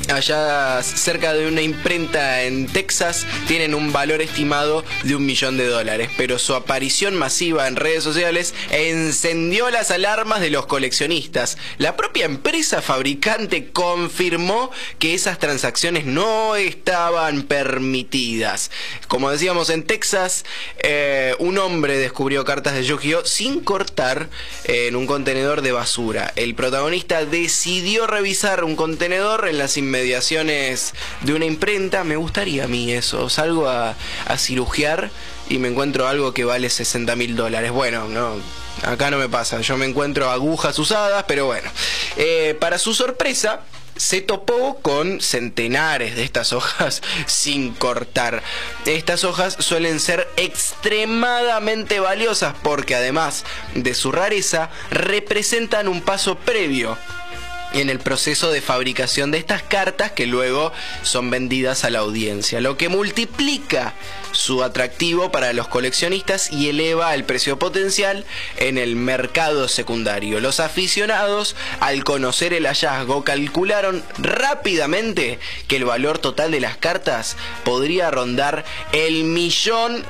allá cerca de una imprenta en Texas, tienen un valor estimado de $1 millón, pero su aparición masiva en redes sociales encendió las alarmas de los coleccionistas. La propia empresa fabricante confirmó que esas transacciones no estaban permitidas. Como decíamos, en Texas, un hombre descubrió cartas de Yu-Gi-Oh sin cortar en un contenedor de basura. El protagonista decidió revisar un contenedor en las inmediaciones de una imprenta. Me gustaría a mí eso. Salgo a cirugiar y me encuentro algo que vale $60.000. Bueno, no, acá no me pasa. Yo me encuentro agujas usadas, pero bueno. Para su sorpresa, se topó con centenares de estas hojas sin cortar. Estas hojas suelen ser extremadamente valiosas porque, además de su rareza, representan un paso previo en el proceso de fabricación de estas cartas que luego son vendidas a la audiencia, lo que multiplica su atractivo para los coleccionistas y eleva el precio potencial en el mercado secundario. Los aficionados, al conocer el hallazgo, calcularon rápidamente que el valor total de las cartas podría rondar el $1 millón,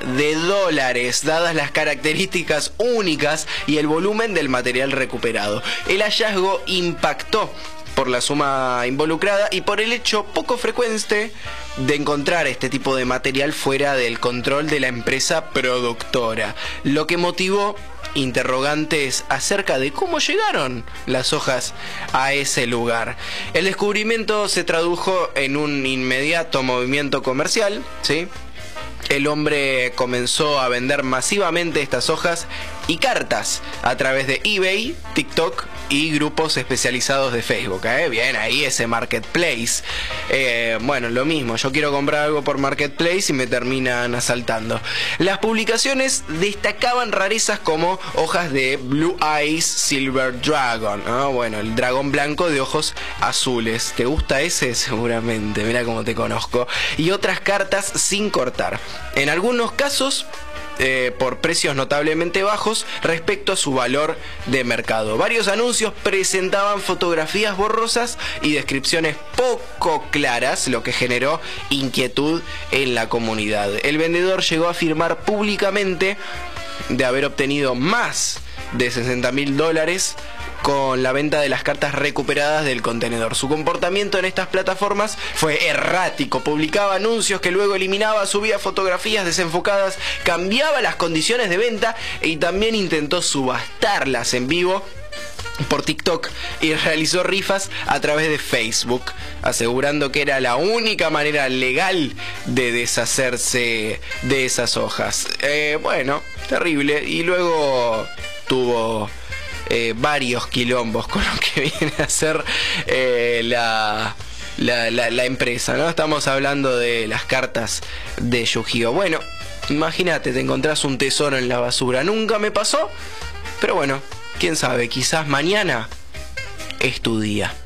dadas las características únicas y el volumen del material recuperado. El hallazgo impactó por la suma involucrada y por el hecho poco frecuente de encontrar este tipo de material fuera del control de la empresa productora, lo que motivó interrogantes acerca de cómo llegaron las hojas a ese lugar. El descubrimiento se tradujo en un inmediato movimiento comercial, ¿sí? El hombre comenzó a vender masivamente estas hojas y cartas a través de eBay, TikTok y grupos especializados de Facebook. Bien, ahí ese marketplace. Bueno, lo mismo, yo quiero comprar algo por marketplace y me terminan asaltando. Las publicaciones destacaban rarezas como hojas de Blue Eyes Silver Dragon, ¿no? Bueno, el dragón blanco de ojos azules. ¿Te gusta ese? Seguramente, mira cómo te conozco. Y otras cartas sin cortar. En algunos casos, por precios notablemente bajos respecto a su valor de mercado. Varios anuncios presentaban fotografías borrosas y descripciones poco claras, lo que generó inquietud en la comunidad. El vendedor llegó a afirmar públicamente de haber obtenido más de $60.000 con la venta de las cartas recuperadas del contenedor. Su comportamiento en estas plataformas fue errático. Publicaba anuncios que luego eliminaba, subía fotografías desenfocadas, cambiaba las condiciones de venta y también intentó subastarlas en vivo por TikTok y realizó rifas a través de Facebook, asegurando que era la única manera legal de deshacerse de esas hojas. Bueno, terrible. Y luego tuvo varios quilombos con lo que viene a ser la empresa, ¿no? Estamos hablando de las cartas de Yu-Gi-Oh. Bueno, imagínate, te encontrás un tesoro en la basura. Nunca me pasó, pero bueno, quién sabe, quizás mañana es tu día.